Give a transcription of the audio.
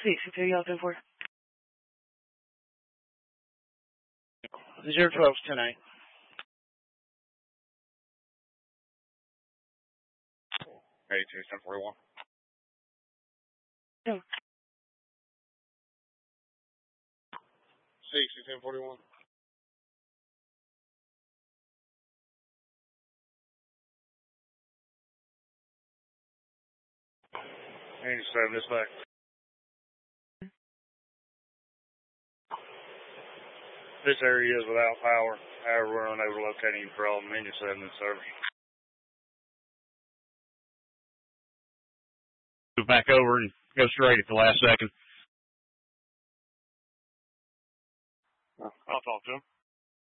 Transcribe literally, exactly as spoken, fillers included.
sixty-two, y'all do for? Zero twelve ten eight. eighty-two ten forty-one. No. sixty ten forty-one. eighty-seven, this back. This area is without power. However, we're unable to locate any problem. Engine seven in service. Move back over and go straight at the last second. I'll talk to him.